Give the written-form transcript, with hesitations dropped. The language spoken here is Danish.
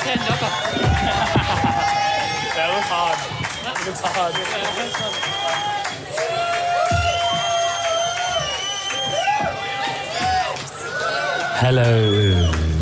en lokker. Ja, du tager den. Du tager den. Hello.